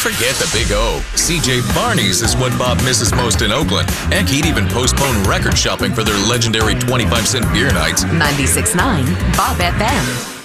Forget the Big O. CJ Barney's is what Bob misses most in Oakland. Heck, he'd even postpone record shopping for their legendary 25-cent beer nights. 96.9 Bob FM.